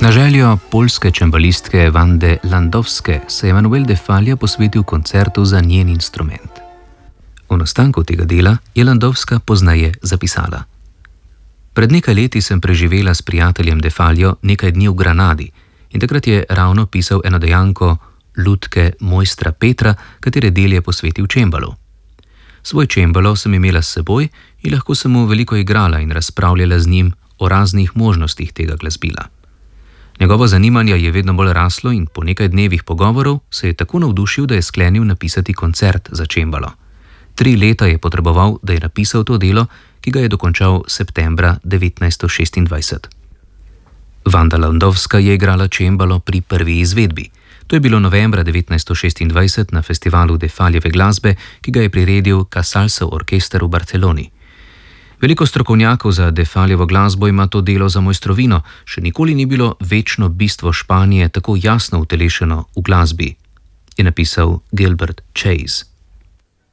Na željo poljske čembalistke Wande Landowske se je Emanuel de Falla posvetil koncertu za njen instrument. O nastanku tega dela je Landowska pozneje zapisala: Pred nekaj leti sem preživela s prijateljem de Fallo nekaj dni v Granadi in takrat je ravno pisal eno dejanko Lutke mojstra Petra, katere del je posvetil čembalu. Svoj čembalo sem imela s seboj in lahko sem mu veliko igrala in razpravljala z njim o raznih možnostih tega glasbila. Njegovo zanimanje je vedno bolj raslo in po nekaj dnevih pogovorov se je tako navdušil, da je sklenil napisati koncert za čembalo. 3 leta je potreboval, da je napisal to delo, ki ga je dokončal septembra 1926. Wanda Landowska je igrala čembalo pri prvi izvedbi. To je bilo novembra 1926 na festivalu de Falljeve glasbe, ki ga je priredil Casalso orkester v Barceloni. Veliko strokovnjakov za de Falljevo glasbo ima to delo za mojstrovino, še nikoli ni bilo večno bistvo Španije tako jasno utelešeno v glasbi, je napisal Gilbert Chase.